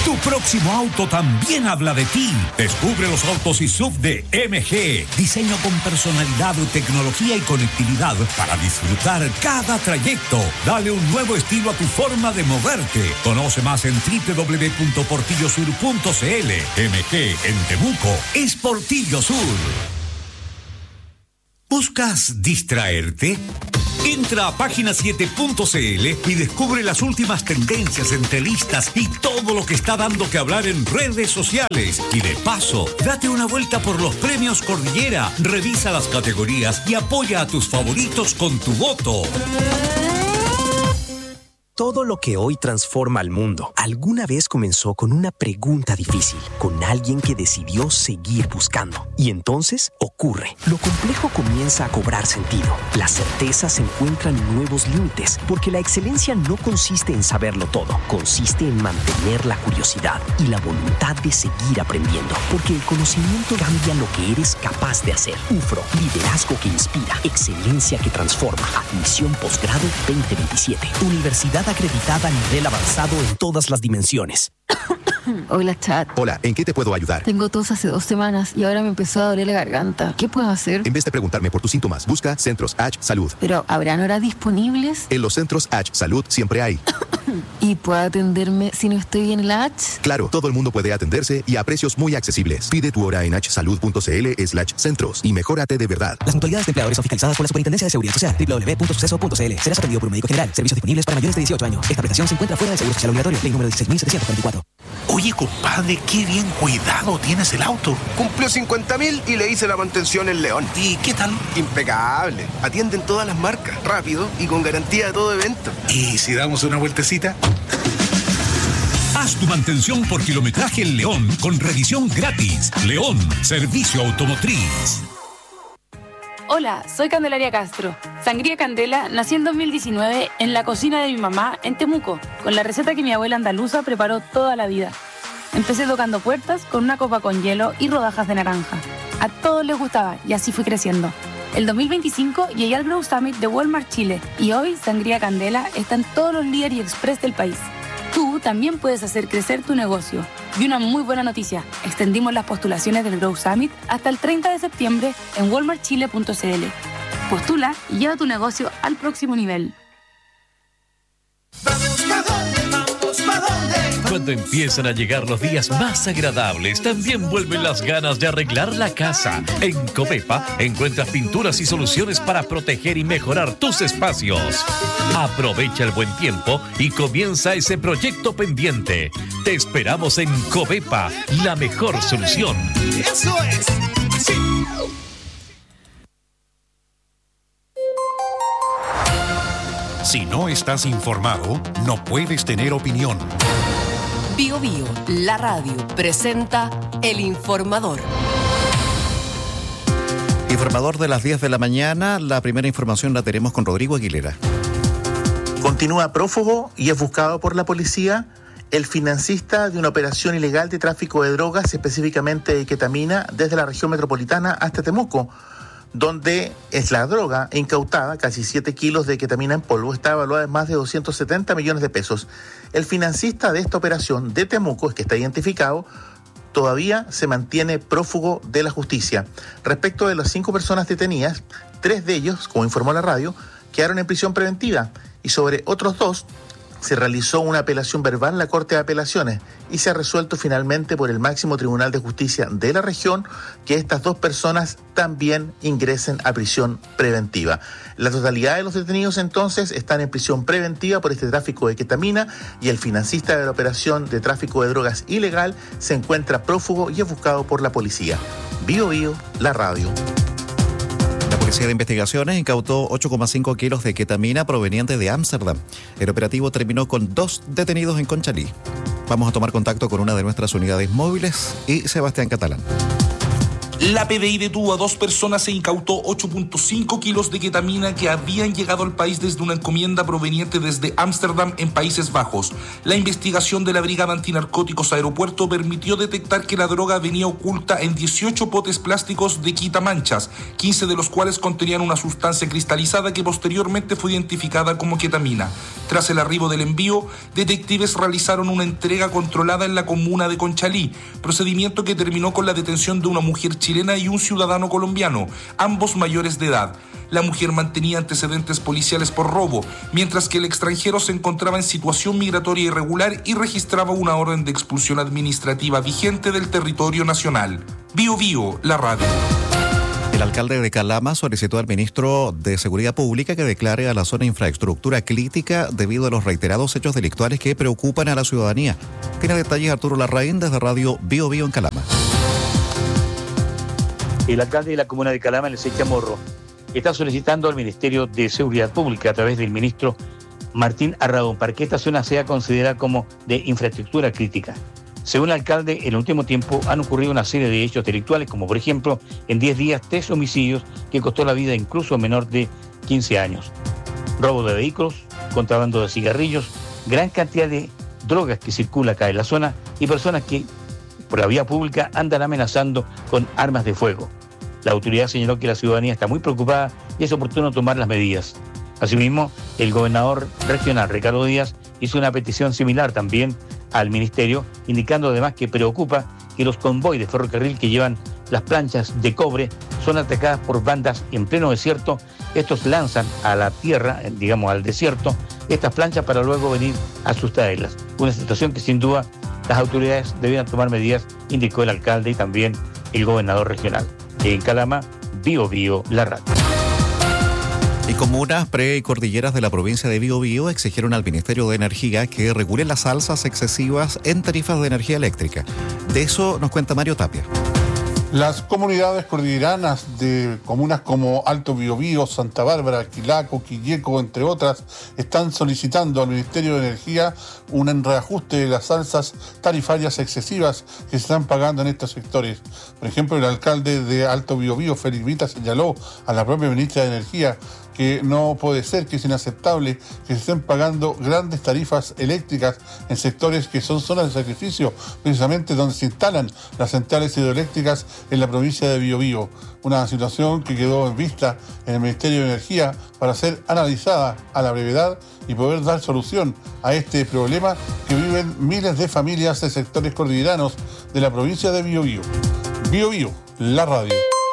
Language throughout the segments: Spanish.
Tu próximo auto también habla de ti. Descubre los autos y SUV de MG. Diseño con personalidad, tecnología y conectividad para disfrutar cada trayecto. Dale un nuevo estilo a tu forma de moverte. Conoce más en www.portillosur.cl. MG en Temuco es Portillo Sur. ¿Buscas distraerte? Entra a página7.cl y descubre las últimas tendencias, entrevistas y todo lo que está dando que hablar en redes sociales. Y de paso, date una vuelta por los premios Cordillera, revisa las categorías y apoya a tus favoritos con tu voto. Todo lo que hoy transforma al mundo alguna vez comenzó con una pregunta difícil, con alguien que decidió seguir buscando. Y entonces ocurre. Lo complejo comienza a cobrar sentido. Las certezas encuentran nuevos límites, porque la excelencia no consiste en saberlo todo. Consiste en mantener la curiosidad y la voluntad de seguir aprendiendo, porque el conocimiento cambia lo que eres capaz de hacer. UFRO, liderazgo que inspira, excelencia que transforma. Admisión posgrado 2027. Universidad acreditada a nivel avanzado en todas las dimensiones. Hola, Chat. Hola, ¿en qué te puedo ayudar? Tengo tos hace 2 semanas y ahora me empezó a doler la garganta. ¿Qué puedo hacer? En vez de preguntarme por tus síntomas, busca Centros H Salud. ¿Pero habrán horas disponibles? En los Centros H Salud siempre hay. ¿Y puedo atenderme si no estoy en la H? Claro, todo el mundo puede atenderse y a precios muy accesibles. Pide tu hora en hsalud.cl/centros y mejórate de verdad. Las mutualidades de empleadores son fiscalizadas por la Superintendencia de Seguridad Social. www.suceso.cl. Serás atendido por un médico general. Servicios disponibles para mayores de 18 años. Esta prestación se encuentra fuera del seguro social obligatorio. Ley número 16.744. Oye, compadre, qué bien cuidado tienes el auto. Cumplió 50.000 y le hice la mantención en León. ¿Y qué tal? Impecable. Atienden todas las marcas, rápido y con garantía de todo evento. ¿Y si damos una vueltecita? Haz tu mantención por kilometraje en León con revisión gratis. León, servicio automotriz. Hola, soy Candelaria Castro. Sangría Candela nació en 2019 en la cocina de mi mamá en Temuco, con la receta que mi abuela andaluza preparó toda la vida. Empecé tocando puertas con una copa con hielo y rodajas de naranja. A todos les gustaba y así fui creciendo. El 2025 llegué al Grow Summit de Walmart Chile y hoy Sangría Candela está en todos los Líder y Express del país. Tú también puedes hacer crecer tu negocio. Y una muy buena noticia, extendimos las postulaciones del Grow Summit hasta el 30 de septiembre en walmartchile.cl. Postula y lleva tu negocio al próximo nivel. Cuando empiezan a llegar los días más agradables, también vuelven las ganas de arreglar la casa. En Covepa encuentras pinturas y soluciones para proteger y mejorar tus espacios. Aprovecha el buen tiempo y comienza ese proyecto pendiente. Te esperamos en Covepa, la mejor solución. ¡Eso es! ¡Sí! Si no estás informado, no puedes tener opinión. Bio Bio, la radio, presenta El Informador. Informador de las 10 de la mañana, la primera información la tenemos con Rodrigo Aguilera. Continúa prófugo y es buscado por la policía el financista de una operación ilegal de tráfico de drogas, específicamente de ketamina, desde la región metropolitana hasta Temuco, donde es la droga incautada, casi 7 kilos de ketamina en polvo, está evaluada en más de 270 millones de pesos. El financista de esta operación de Temuco, que está identificado, todavía se mantiene prófugo de la justicia. Respecto de las 5 personas detenidas, 3 de ellos, como informó la radio, quedaron en prisión preventiva y sobre otros 2 se realizó una apelación verbal en la Corte de Apelaciones y se ha resuelto finalmente por el máximo Tribunal de Justicia de la región que estas 2 personas también ingresen a prisión preventiva. La totalidad de los detenidos entonces están en prisión preventiva por este tráfico de ketamina y el financista de la operación de tráfico de drogas ilegal se encuentra prófugo y es buscado por la policía. Bio Bio, la radio. La Policía de Investigaciones incautó 8,5 kilos de ketamina proveniente de Ámsterdam. El operativo terminó con 2 detenidos en Conchalí. Vamos a tomar contacto con una de nuestras unidades móviles y Sebastián Catalán. La PDI detuvo a 2 personas e incautó 8.5 kilos de ketamina que habían llegado al país desde una encomienda proveniente desde Ámsterdam en Países Bajos. La investigación de la Brigada Antinarcóticos Aeropuerto permitió detectar que la droga venía oculta en 18 potes plásticos de quitamanchas, 15 de los cuales contenían una sustancia cristalizada que posteriormente fue identificada como ketamina. Tras el arribo del envío, detectives realizaron una entrega controlada en la comuna de Conchalí, procedimiento que terminó con la detención de una mujer chilena y un ciudadano colombiano, ambos mayores de edad. La mujer mantenía antecedentes policiales por robo, mientras que el extranjero se encontraba en situación migratoria irregular y registraba una orden de expulsión administrativa vigente del territorio nacional. Bío Bío, la radio. El alcalde de Calama solicitó al ministro de Seguridad Pública que declare a la zona infraestructura crítica debido a los reiterados hechos delictuales que preocupan a la ciudadanía. Tiene detalles Arturo Larraín desde Radio Bío Bío en Calama. El alcalde de la comuna de Calama, Elisei Chamorro, está solicitando al Ministerio de Seguridad Pública a través del ministro Martín Arradón para que esta zona sea considerada como de infraestructura crítica. Según el alcalde, en el último tiempo han ocurrido una serie de hechos delictuales, como por ejemplo, en 10 días 3 homicidios que costó la vida incluso a menor de 15 años. Robo de vehículos, contrabando de cigarrillos, gran cantidad de drogas que circula acá en la zona y personas que por la vía pública andan amenazando con armas de fuego. La autoridad señaló que la ciudadanía está muy preocupada y es oportuno tomar las medidas. Asimismo, el gobernador regional, Ricardo Díaz, hizo una petición similar también al ministerio, indicando además que preocupa que los convoys de ferrocarril que llevan las planchas de cobre son atacadas por bandas en pleno desierto. Estos lanzan a la tierra, digamos al desierto, estas planchas para luego venir a sustraerlas. Una situación que sin duda las autoridades debieran tomar medidas, indicó el alcalde y también el gobernador regional. En Calama, Bío Bío, la radio. Y comunas pre y cordilleras de la provincia de Biobío exigieron al Ministerio de Energía que regule las alzas excesivas en tarifas de energía eléctrica. De eso nos cuenta Mario Tapia. Las comunidades cordilleranas de comunas como Alto Biobío, Santa Bárbara, Quilaco, Quilleco, entre otras, están solicitando al Ministerio de Energía un reajuste de las alzas tarifarias excesivas que se están pagando en estos sectores. Por ejemplo, el alcalde de Alto Biobío, Félix Vita, señaló a la propia ministra de Energía que no puede ser, que es inaceptable que se estén pagando grandes tarifas eléctricas en sectores que son zonas de sacrificio, precisamente donde se instalan las centrales hidroeléctricas en la provincia de Biobío. Una situación que quedó en vista en el Ministerio de Energía para ser analizada a la brevedad y poder dar solución a este problema que viven miles de familias de sectores cordilleranos de la provincia de Biobío. Biobío, la radio.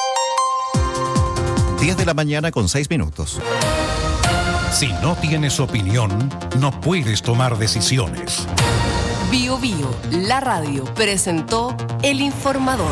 10 de la mañana con 6 minutos. Si no tienes opinión, no puedes tomar decisiones. Bío Bío, la radio, presentó El Informador.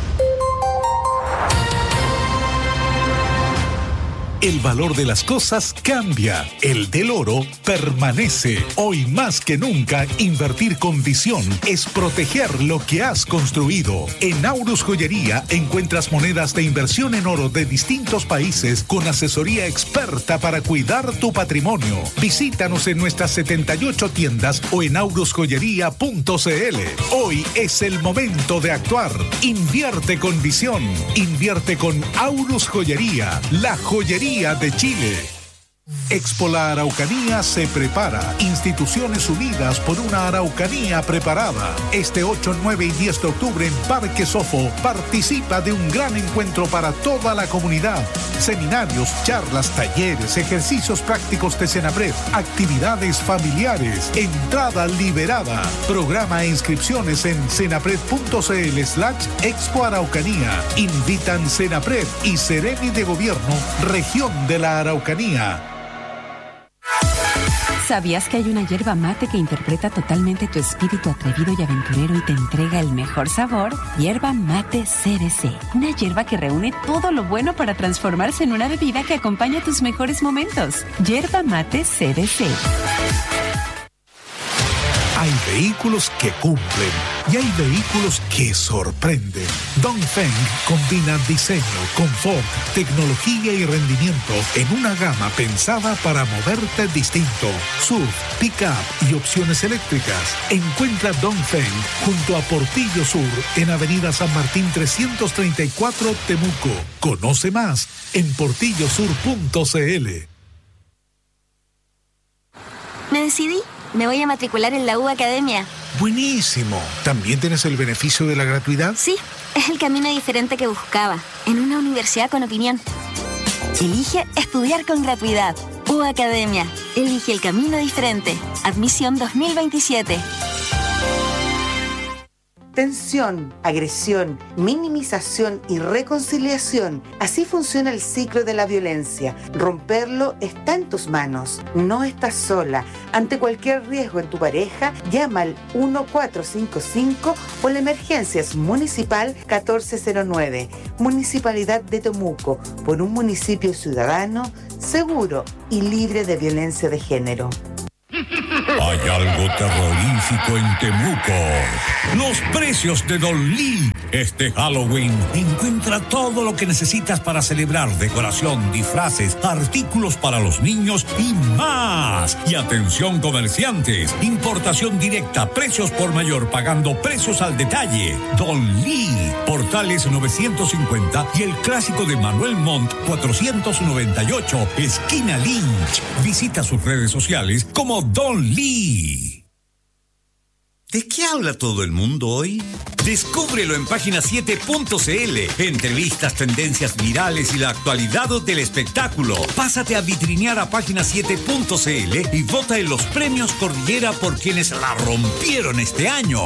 El valor de las cosas cambia. El del oro permanece. Hoy más que nunca, invertir con visión es proteger lo que has construido. En Aurus Joyería encuentras monedas de inversión en oro de distintos países con asesoría experta para cuidar tu patrimonio. Visítanos en nuestras 78 tiendas o en aurusjoyería.cl. Hoy es el momento de actuar. Invierte con visión. Invierte con Aurus Joyería, la joyería de Chile. Expo La Araucanía se prepara. Instituciones unidas por una Araucanía preparada. Este 8, 9 y 10 de octubre en Parque Sofo participa de un gran encuentro para toda la comunidad. Seminarios, charlas, talleres, ejercicios prácticos de Senapred, actividades familiares, entrada liberada. Programa e inscripciones en senapred.cl/Expo Araucanía. Invitan Senapred y Seremi de Gobierno, Región de la Araucanía. ¿Sabías que hay una yerba mate que interpreta totalmente tu espíritu atrevido y aventurero y te entrega el mejor sabor? Yerba mate CBC. Una yerba que reúne todo lo bueno para transformarse en una bebida que acompaña tus mejores momentos. Yerba mate CBC. Hay vehículos que cumplen y hay vehículos que sorprenden. Dongfeng combina diseño, confort, tecnología y rendimiento en una gama pensada para moverte distinto. SUV, pick-up y opciones eléctricas. Encuentra Dongfeng junto a Portillo Sur en Avenida San Martín 334 Temuco. Conoce más en portillosur.cl. Me decidí. Me voy a matricular en la U Academia. Buenísimo. ¿También tienes el beneficio de la gratuidad? Sí, es el camino diferente que buscaba. En una universidad con opinión. Elige estudiar con gratuidad. U Academia. Elige el camino diferente. Admisión 2027. Tensión, agresión, minimización y reconciliación. Así funciona el ciclo de la violencia. Romperlo está en tus manos. No estás sola. Ante cualquier riesgo en tu pareja, llama al 1455 o la emergencias municipal 1409. Municipalidad de Temuco, por un municipio ciudadano, seguro y libre de violencia de género. Hay algo terrorífico en Temuco. Los precios de Don Lee. Este Halloween encuentra todo lo que necesitas para celebrar: decoración, disfraces, artículos para los niños y más. Y atención comerciantes, importación directa, precios por mayor, pagando precios al detalle. Don Lee, Portales 950 y el clásico de Manuel Montt 498, esquina Lynch. Visita sus redes sociales como Don Lee. ¿De qué habla todo el mundo hoy? Descúbrelo en página7.cl. Entrevistas, tendencias virales y la actualidad del espectáculo. Pásate a vitrinear a página7.cl y vota en los premios Cordillera por quienes la rompieron este año.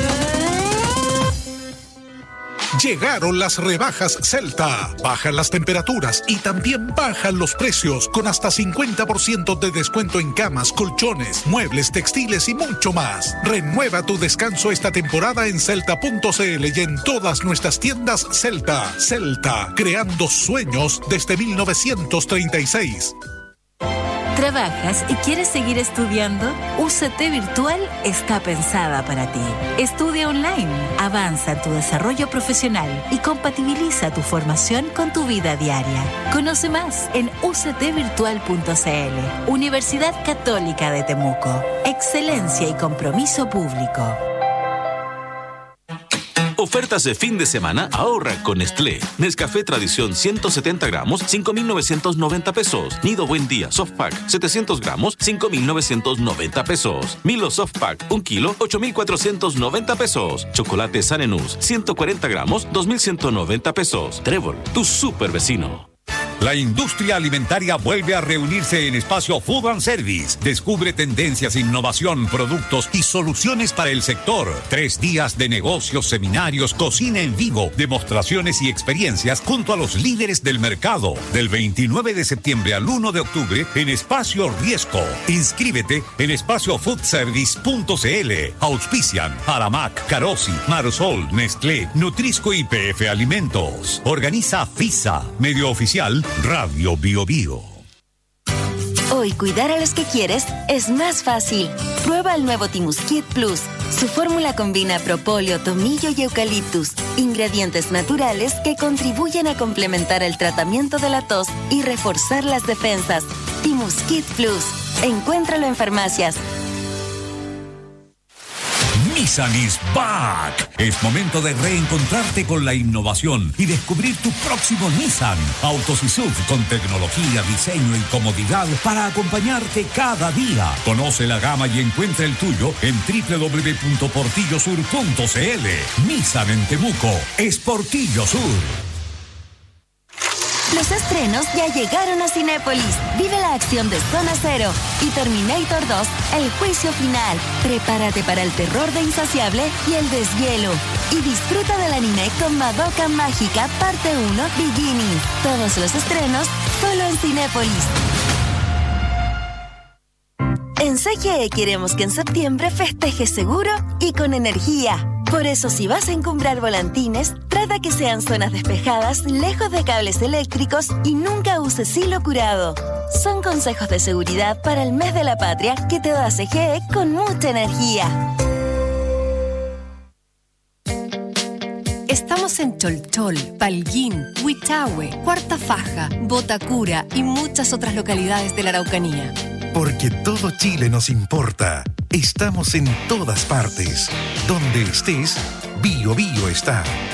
Llegaron las rebajas Celta. Bajan las temperaturas y también bajan los precios, con hasta 50% de descuento en camas, colchones, muebles, textiles y mucho más. Renueva tu descanso esta temporada en celta.cl y en todas nuestras tiendas Celta. Celta, creando sueños desde 1936. ¿Trabajas y quieres seguir estudiando? UCT Virtual está pensada para ti. Estudia online, avanza en tu desarrollo profesional y compatibiliza tu formación con tu vida diaria. Conoce más en uctvirtual.cl. Universidad Católica de Temuco. Excelencia y compromiso público. Ofertas de fin de semana, ahorra con Nestlé. Nescafé Tradición 170 gramos, 5,990 pesos. Nido Buen Día Soft Pack 700 gramos, 5,990 pesos. Milo Soft Pack 1 kilo, 8,490 pesos. Chocolate Sanenus 140 gramos, 2,190 pesos. Trébol, tu super vecino. La industria alimentaria vuelve a reunirse en Espacio Food and Service. Descubre tendencias, innovación, productos y soluciones para el sector. 3 días de negocios, seminarios, cocina en vivo, demostraciones y experiencias junto a los líderes del mercado. Del 29 de septiembre al 1 de octubre en Espacio Riesco. Inscríbete en espaciofoodservice.cl. Auspician Aramac, Carosi, Marosol, Nestlé, Nutrisco y PF Alimentos. Organiza FISA, medio oficial Radio Bio Bio. Hoy cuidar a los que quieres es más fácil. Prueba el nuevo Timuskit Plus. Su fórmula combina propóleo, tomillo y eucaliptus, ingredientes naturales que contribuyen a complementar el tratamiento de la tos y reforzar las defensas. Timuskit Plus. Encuéntralo en farmacias. Nissan is back. Es momento de reencontrarte con la innovación y descubrir tu próximo Nissan. Autos y SUV con tecnología, diseño y comodidad para acompañarte cada día. Conoce la gama y encuentra el tuyo en www.portillosur.cl. Nissan en Temuco es Portillo Sur. Los estrenos ya llegaron a Cinépolis. Vive la acción de Zona Cero y Terminator 2, el juicio final. Prepárate para el terror de Insaciable y el deshielo. Y disfruta del anime con Madoka Mágica Parte 1 Beginning. Todos los estrenos solo en Cinépolis. En CGE queremos que en septiembre festejes seguro y con energía. Por eso, si vas a encumbrar volantines, trata que sean zonas despejadas, lejos de cables eléctricos y nunca uses hilo curado. Son consejos de seguridad para el mes de la patria que te da CGE con mucha energía. Estamos en Cholchol, Palguín, Huichahue, Cuarta Faja, Botacura y muchas otras localidades de la Araucanía. Porque todo Chile nos importa. Estamos en todas partes. Donde estés, Bio Bio está.